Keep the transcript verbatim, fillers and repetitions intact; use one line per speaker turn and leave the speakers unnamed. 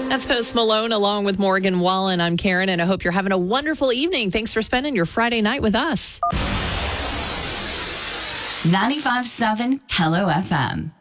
That's Post Malone along with Morgan Wallen. I'm Karen, and I hope you're having a wonderful evening. Thanks for spending your Friday night with us.
ninety-five point seven Hello F M.